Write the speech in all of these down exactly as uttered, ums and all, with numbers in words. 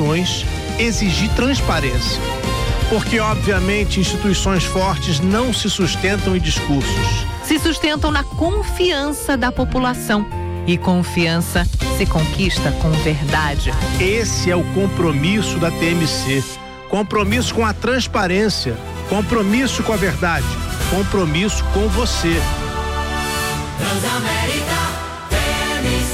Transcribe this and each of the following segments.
ações, exigir transparência. Porque, obviamente, instituições fortes não se sustentam em discursos. Se sustentam na confiança da população. E confiança se conquista com verdade. Esse é o compromisso da T M C. Compromisso com a transparência. Compromisso com a verdade. Compromisso com você. Transamérica T M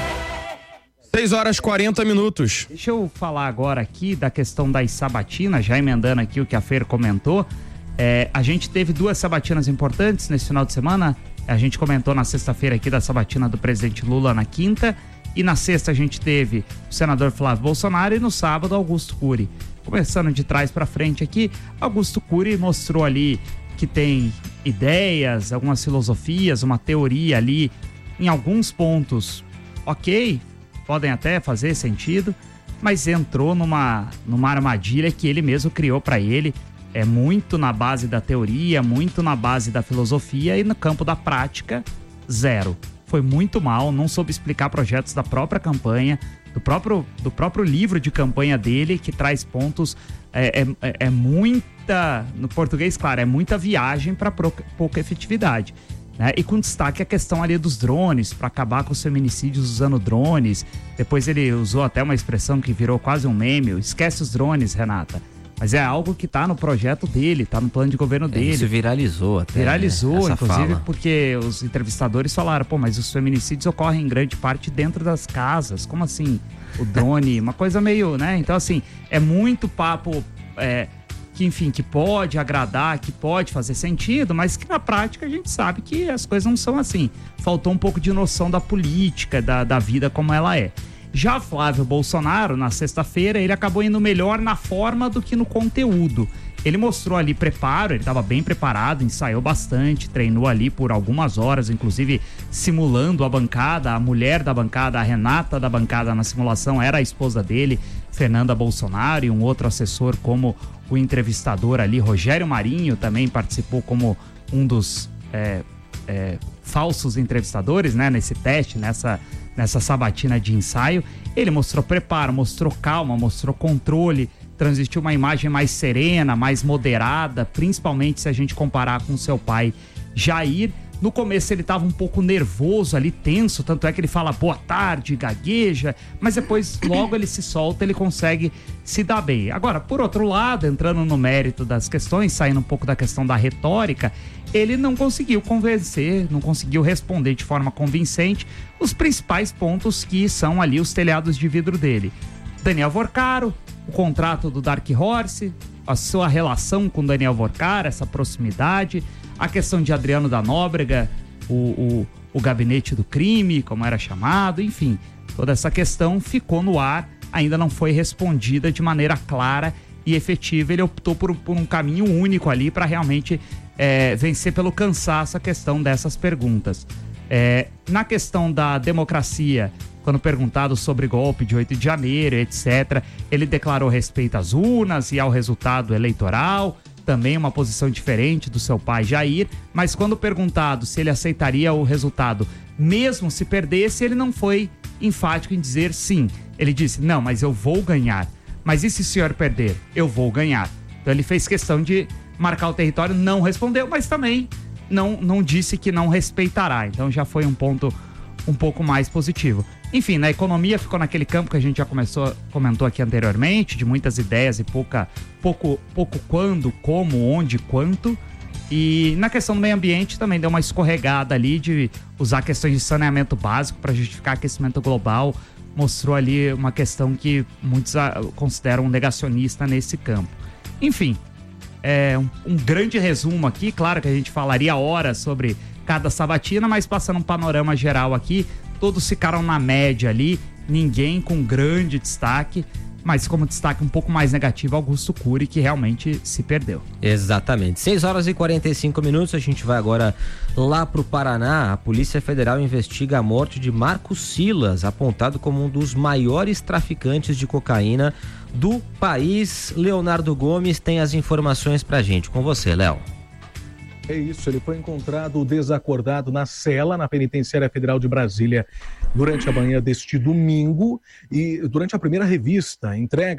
C. seis horas e quarenta minutos. Deixa eu falar agora aqui da questão das sabatinas, já emendando aqui o que a Fer comentou. É, a gente teve duas sabatinas importantes nesse final de semana. A gente comentou na sexta-feira aqui da sabatina do presidente Lula na quinta. E na sexta a gente teve o senador Flávio Bolsonaro e no sábado Augusto Cury. Começando de trás para frente aqui, Augusto Cury mostrou ali que tem ideias, algumas filosofias, uma teoria ali em alguns pontos. Ok, podem até fazer sentido, mas entrou numa, numa armadilha que ele mesmo criou para ele. É muito na base da teoria, muito na base da filosofia e no campo da prática, zero. Foi muito mal, não soube explicar projetos da própria campanha, do próprio, do próprio livro de campanha dele, que traz pontos, é, é, é muita, no português, claro, é muita viagem para pouca efetividade. Né? E com destaque a questão ali dos drones, para acabar com os feminicídios usando drones. Depois ele usou até uma expressão que virou quase um meme, esquece os drones, Renata. Mas é algo que tá no projeto dele, tá no plano de governo dele. Isso viralizou até. Viralizou, né? inclusive, fala. Porque os entrevistadores falaram, pô, mas os feminicídios ocorrem em grande parte dentro das casas. Como assim? O drone, uma coisa meio, né? Então, assim, é muito papo é, que, enfim, que pode agradar, que pode fazer sentido, mas que na prática a gente sabe que as coisas não são assim. Faltou um pouco de noção da política, da, da vida como ela é. Já Flávio Bolsonaro, na sexta-feira, ele acabou indo melhor na forma do que no conteúdo. Ele mostrou ali preparo, ele estava bem preparado, ensaiou bastante, treinou ali por algumas horas, inclusive simulando a bancada, a mulher da bancada, a Renata da bancada na simulação era a esposa dele, Fernanda Bolsonaro, e um outro assessor como o entrevistador ali, Rogério Marinho, também participou como um dos é, é, falsos entrevistadores, né, nesse teste, nessa... nessa sabatina de ensaio. Ele mostrou preparo, mostrou calma, mostrou controle, transmitiu uma imagem mais serena, mais moderada, principalmente se a gente comparar com seu pai Jair. No começo ele estava um pouco nervoso ali, tenso, tanto é que ele fala boa tarde, gagueja, mas depois logo ele se solta, ele consegue se dar bem. Agora, por outro lado, entrando no mérito das questões, saindo um pouco da questão da retórica, ele não conseguiu convencer, não conseguiu responder de forma convincente os principais pontos que são ali os telhados de vidro dele. Daniel Vorcaro, o contrato do Dark Horse, a sua relação com Daniel Vorcaro, essa proximidade, a questão de Adriano da Nóbrega, o, o, o gabinete do crime, como era chamado, enfim, toda essa questão ficou no ar, ainda não foi respondida de maneira clara e efetiva. Ele optou por, por um caminho único ali para realmente é, vencer pelo cansaço a questão dessas perguntas. É, na questão da democracia, quando perguntado sobre golpe de oito de janeiro, etcétera, ele declarou respeito às urnas e ao resultado eleitoral, também uma posição diferente do seu pai Jair, mas quando perguntado se ele aceitaria o resultado, mesmo se perdesse, ele não foi enfático em dizer sim. Ele disse, não, mas eu vou ganhar. Mas e se o senhor perder? Eu vou ganhar. Então ele fez questão de marcar o território, não respondeu, mas também não, não disse que não respeitará. Então já foi um ponto um pouco mais positivo. Enfim, na economia ficou naquele campo que a gente já começou, comentou aqui anteriormente, de muitas ideias e pouca, pouco, pouco quando, como, onde, quanto. E na questão do meio ambiente também deu uma escorregada ali de usar questões de saneamento básico para justificar aquecimento global. Mostrou ali uma questão que muitos consideram negacionista nesse campo. Enfim, é um, um grande resumo aqui. Claro que a gente falaria horas sobre cada sabatina, mas passando um panorama geral aqui, todos ficaram na média ali, ninguém com grande destaque, mas como destaque um pouco mais negativo, Augusto Cury, que realmente se perdeu. Exatamente. seis horas e quarenta e cinco minutos, a gente vai agora lá pro Paraná. A Polícia Federal investiga a morte de Marcos Silas, apontado como um dos maiores traficantes de cocaína do país. Leonardo Gomes tem as informações pra gente. Com você, Léo. É isso, ele foi encontrado desacordado na cela, na Penitenciária Federal de Brasília, durante a manhã deste domingo, e durante a primeira revista entrega